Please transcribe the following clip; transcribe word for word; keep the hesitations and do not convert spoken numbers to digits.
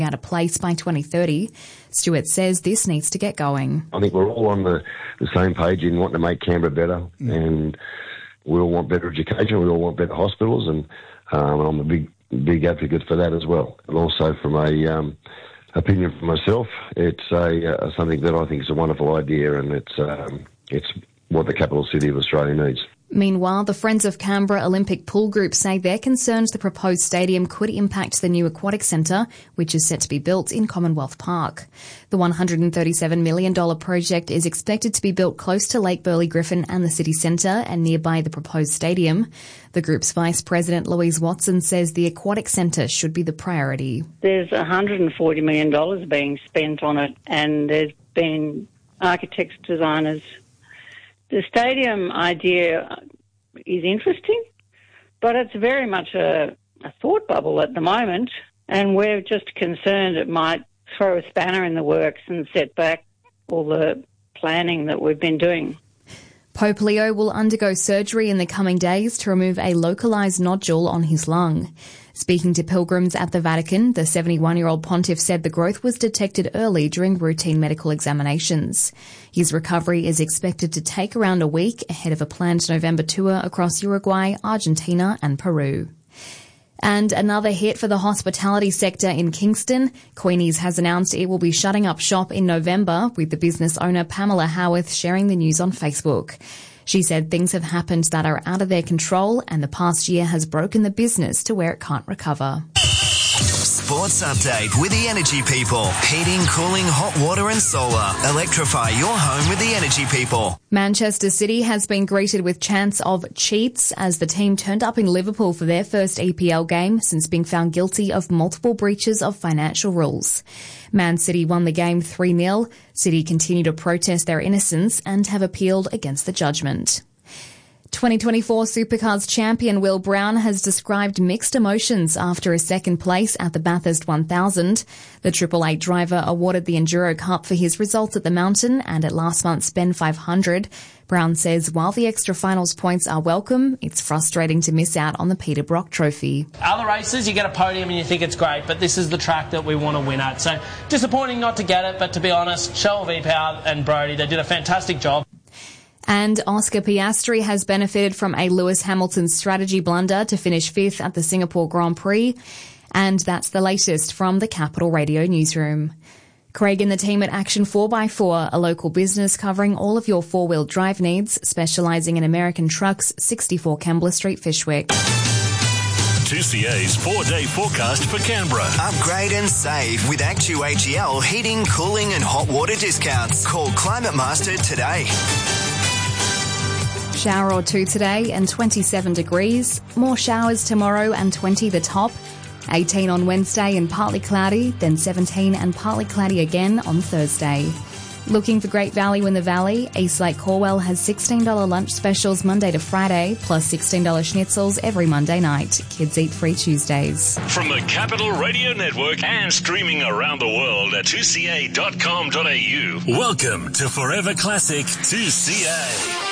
out of place by twenty thirty. Stewart says this needs to get going. I think we're all on the, the same page in wanting to make Canberra better, mm. and we all want better education, we all want better hospitals, and um, I'm a big big advocate for that as well. And also from a um, opinion for myself, it's a uh, something that I think is a wonderful idea, and it's um, it's what the capital city of Australia needs. Meanwhile, the Friends of Canberra Olympic Pool Group say they're concerned the proposed stadium could impact the new aquatic centre, which is set to be built in Commonwealth Park. The one hundred thirty-seven million dollars project is expected to be built close to Lake Burley Griffin and the city centre and nearby the proposed stadium. The group's Vice President Louise Watson says the aquatic centre should be the priority. There's one hundred forty million dollars being spent on it, and there's been architects, designers. The stadium idea is interesting, but it's very much a, a thought bubble at the moment, and we're just concerned it might throw a spanner in the works and set back all the planning that we've been doing. Pope Leo will undergo surgery in the coming days to remove a localised nodule on his lung. Speaking to pilgrims at the Vatican, the seventy-one-year-old pontiff said the growth was detected early during routine medical examinations. His recovery is expected to take around a week ahead of a planned November tour across Uruguay, Argentina and Peru. And another hit for the hospitality sector in Kingston. Queenie's has announced it will be shutting up shop in November, with the business owner Pamela Howarth sharing the news on Facebook. She said things have happened that are out of their control, and the past year has broken the business to where it can't recover. Sports update with the Energy People. Heating, cooling, hot water and solar. Electrify your home with the Energy People. Manchester City has been greeted with chants of cheats as the team turned up in Liverpool for their first E P L game since being found guilty of multiple breaches of financial rules. Man City won the game three nil. City continue to protest their innocence and have appealed against the judgment. twenty twenty-four Supercars champion Will Brown has described mixed emotions after a second place at the Bathurst one thousand. The Triple Eight driver awarded the Enduro Cup for his results at the Mountain and at last month's Ben five hundred. Brown says while the extra finals points are welcome, it's frustrating to miss out on the Peter Brock Trophy. Other races, you get a podium and you think it's great, but this is the track that we want to win at. So disappointing not to get it, but to be honest, Shell V-Power and Brodie, they did a fantastic job. And Oscar Piastri has benefited from a Lewis Hamilton strategy blunder to finish fifth at the Singapore Grand Prix. And that's the latest from the Capital Radio newsroom. Craig and the team at Action four by four, a local business covering all of your four-wheel drive needs, specialising in American trucks, sixty-four Kembla Street, Fyshwick. two C A's four-day forecast for Canberra. Upgrade and save with Actu A G L heating, cooling and hot water discounts. Call Climate Master today. Shower or two today and twenty-seven degrees. More showers tomorrow and twenty the top. eighteen on Wednesday and partly cloudy, then seventeen and partly cloudy again on Thursday. Looking for great value in the valley? Eastlake Corwell has sixteen dollars lunch specials Monday to Friday, plus sixteen dollars schnitzels every Monday night. Kids eat free Tuesdays. From the Capital Radio Network and streaming around the world at two c a dot com dot a u. Welcome to Forever Classic two C A.